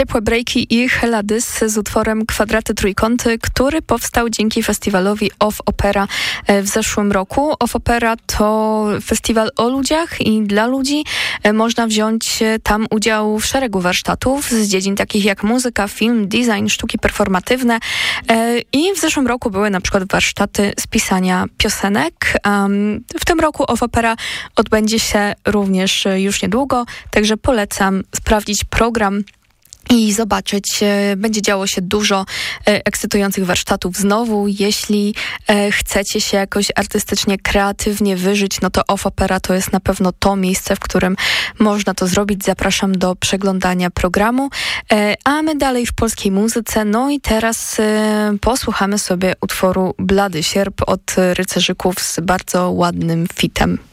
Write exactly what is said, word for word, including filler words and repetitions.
Ciepłe breaki i Heladys z utworem Kwadraty Trójkąty, który powstał dzięki festiwalowi Off Opera w zeszłym roku. Off Opera to festiwal o ludziach i dla ludzi. Można wziąć tam udział w szeregu warsztatów z dziedzin takich jak muzyka, film, design, sztuki performatywne. I w zeszłym roku były na przykład warsztaty z pisania piosenek. W tym roku Off Opera odbędzie się również już niedługo, także polecam sprawdzić program i zobaczyć. Będzie działo się dużo ekscytujących warsztatów znowu. Jeśli chcecie się jakoś artystycznie, kreatywnie wyżyć, no to Off Opera to jest na pewno to miejsce, w którym można to zrobić. Zapraszam do przeglądania programu. A my dalej w polskiej muzyce. No i teraz posłuchamy sobie utworu Blady Sierp od Rycerzyków z bardzo ładnym fitem.